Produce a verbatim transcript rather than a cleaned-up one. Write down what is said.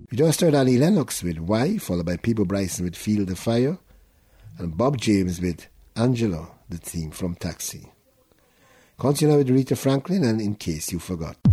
We just heard Annie Lennox with Why, followed by Peebo Bryson with Feel the Fire, and Bob James with Angelo, the theme from Taxi. Continue with Rita Franklin and In Case You Forgot.